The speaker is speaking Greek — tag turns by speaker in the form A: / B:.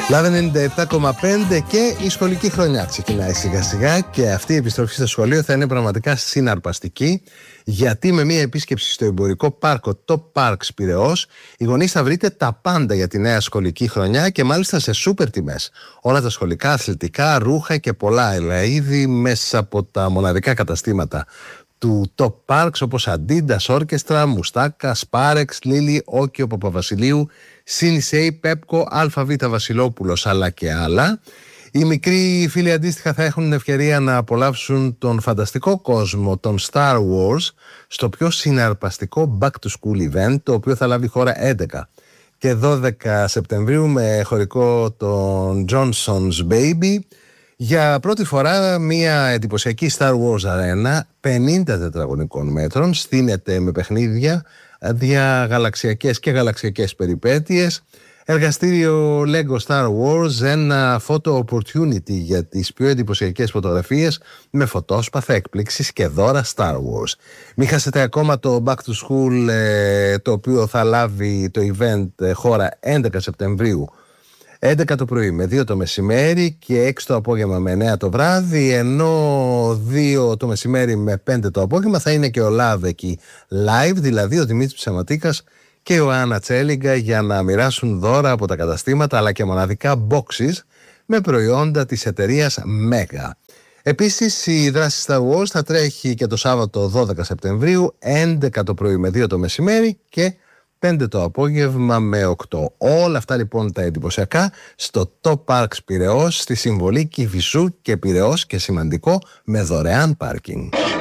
A: Λάβε 97,5 και η σχολική χρονιά ξεκινάει σιγά σιγά και αυτή η επιστροφή στο σχολείο θα είναι πραγματικά συναρπαστική, γιατί με μια επίσκεψη στο εμπορικό πάρκο Top Parks Πειραιώς οι γονείς θα βρείτε τα πάντα για τη νέα σχολική χρονιά και μάλιστα σε σούπερ τιμές. Όλα τα σχολικά, αθλητικά, ρούχα και πολλά άλλα είδη μέσα από τα μοναδικά καταστήματα του Top Parks όπως Adidas, Orchestra, Μουστάκα, Sparex, Lily, Όκιο Παπαβασιλείου, Sinsei, Pepco, ΑΒ Βασιλόπουλος αλλά και άλλα. Οι μικροί φίλοι αντίστοιχα θα έχουν την ευκαιρία να απολαύσουν τον φανταστικό κόσμο των Star Wars στο πιο συναρπαστικό Back to School event, το οποίο θα λάβει χώρα 11 και 12 Σεπτεμβρίου με χωρικό τον Johnson's Baby. Για πρώτη φορά μια εντυπωσιακή Star Wars Arena 50 τετραγωνικών μέτρων στείνεται με παιχνίδια, διαγαλαξιακές και γαλαξιακές περιπέτειες, εργαστήριο Lego Star Wars, ένα photo opportunity για τις πιο εντυπωσιακές φωτογραφίες με φωτόσπαθα, εκπλήξεις και δώρα Star Wars. Μην χάσετε ακόμα το Back to School, το οποίο θα λάβει το event χώρα 11 Σεπτεμβρίου 11 το πρωί με 2 το μεσημέρι και 6 το απόγευμα με 9 το βράδυ, ενώ 2 το μεσημέρι με 5 το απόγευμα θα είναι και ο Love εκεί live, δηλαδή ο Δημήτρης Ψεματίκας και ο Άννα Τσέλιγκα για να μοιράσουν δώρα από τα καταστήματα αλλά και μοναδικά boxes με προϊόντα της εταιρείας Mega. Επίσης η δράση Star Wars θα τρέχει και το Σάββατο 12 Σεπτεμβρίου 11 το πρωί με 2 το μεσημέρι και 5 το απόγευμα με 8. Όλα αυτά λοιπόν τα εντυπωσιακά στο Top Parks Πειραιώς, στη συμβολή Κηφισού και Πειραιώς και σημαντικό με δωρεάν πάρκινγκ.